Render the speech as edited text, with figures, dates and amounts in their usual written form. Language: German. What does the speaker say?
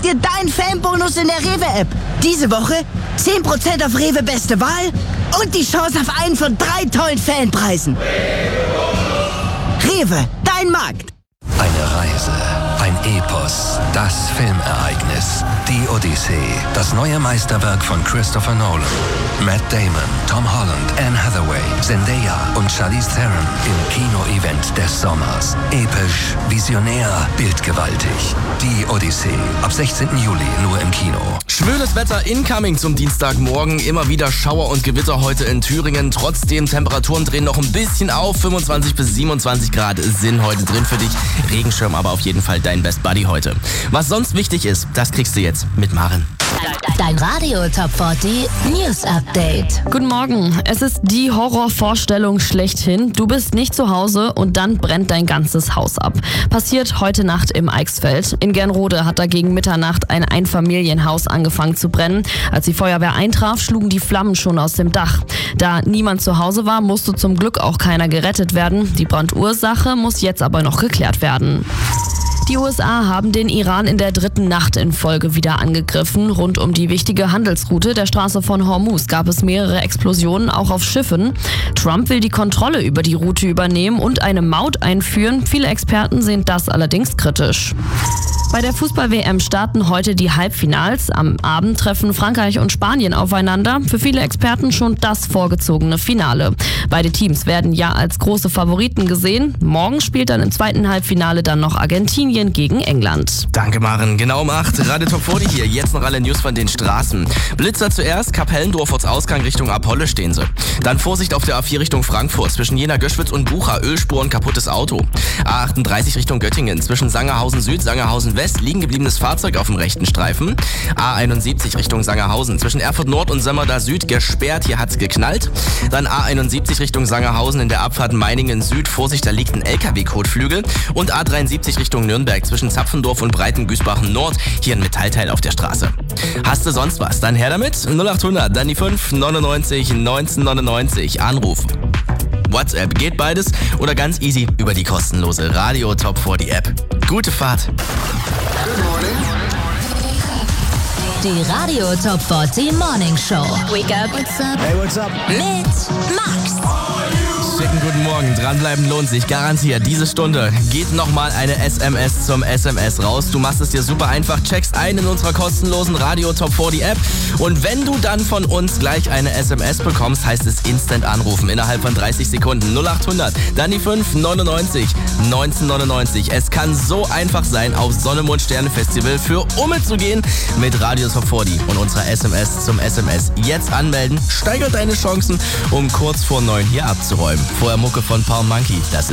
zeigt dir dein Fanbonus in der Rewe-App. Diese Woche 10% auf Rewe Beste Wahl und die Chance auf einen von 3 tollen Fanpreisen. Rewe, dein Markt. Eine Reise, ein Epos, das Filmereignis, die Odyssee, das neue Meisterwerk von Christopher Nolan. Matt Damon, Tom Holland, Anne Hathaway, Zendaya und Charlize Theron im Kino-Event des Sommers. Episch, visionär, bildgewaltig. Die Odyssee, ab 16. Juli nur im Kino. Schwüles Wetter incoming zum Dienstagmorgen. Immer wieder Schauer und Gewitter heute in Thüringen. Trotzdem, Temperaturen drehen noch ein bisschen auf. 25 bis 27 Grad sind heute drin für dich. Regenschirm aber auf jeden Fall dein Best Buddy heute. Was sonst wichtig ist, das kriegst du jetzt mit Maren. Dein Radio Top 40 News Update. Guten Morgen. Es ist die Horrorvorstellung schlechthin. Du bist nicht zu Hause und dann brennt dein ganzes Haus ab. Passiert heute Nacht im Eichsfeld. In Gernrode hat dagegen Mitternacht ein Einfamilienhaus angefangen zu brennen. Als die Feuerwehr eintraf, schlugen die Flammen schon aus dem Dach. Da niemand zu Hause war, musste zum Glück auch keiner gerettet werden. Die Brandursache muss jetzt aber noch geklärt werden. Die USA haben den Iran in der 3. Nacht in Folge wieder angegriffen. Rund um die wichtige Handelsroute der Straße von Hormuz gab es mehrere Explosionen, auch auf Schiffen. Trump will die Kontrolle über die Route übernehmen und eine Maut einführen. Viele Experten sehen das allerdings kritisch. Bei der Fußball-WM starten heute die Halbfinals. Am Abend treffen Frankreich und Spanien aufeinander. Für viele Experten schon das vorgezogene Finale. Beide Teams werden ja als große Favoriten gesehen. Morgen spielt dann im zweiten Halbfinale dann noch Argentinien gegen England. Danke, Maren. Genau um 8. Radio Top 40 hier. Jetzt noch alle News von den Straßen. Blitzer zuerst. Kapellendorf Ausgang Richtung Apolle stehen sie. Dann Vorsicht auf der A4 Richtung Frankfurt. Zwischen Jena, Göschwitz und Bucha. Ölspuren, kaputtes Auto. A38 Richtung Göttingen. Zwischen Sangerhausen Süd, Sangerhausen West. Liegen gebliebenes Fahrzeug auf dem rechten Streifen. A71 Richtung Sangerhausen. Zwischen Erfurt Nord und Sömmerda Süd gesperrt. Hier hat's geknallt. Dann A71 Richtung Sangerhausen in der Abfahrt Meiningen Süd. Vorsicht, da liegt ein LKW-Kotflügel. Und A73 Richtung Nürnberg zwischen Zapfendorf und Breitengüßbachen Nord. Hier ein Metallteil auf der Straße. Hast du sonst was? Dann her damit. 0800, dann die 5 99 1999. Anrufen. WhatsApp geht beides oder ganz easy über die kostenlose Radio Top 40 App. Gute Fahrt. Die Radio Top 40 Morning Show. Wake up. What's up? Hey, what's up? Mit Max. Schicken guten Morgen. Dranbleiben lohnt sich. Garantiert. Diese Stunde geht nochmal eine SMS zum SMS raus. Du machst es dir super einfach. Checkst ein in unserer kostenlosen Radio Top 40 App. Und wenn du dann von uns gleich eine SMS bekommst, heißt es Instant anrufen. Innerhalb von 30 Sekunden. 0800. Dann die 5 99 1999. Es kann so einfach sein, auf Sonne, Mond, Sterne Festival für Umme zu gehen mit Radio Top 40 und unserer SMS zum SMS. Jetzt anmelden. Steigert deine Chancen, um kurz vor 9 hier abzuräumen. Vorher Mucke von Paul Monkey. Das ist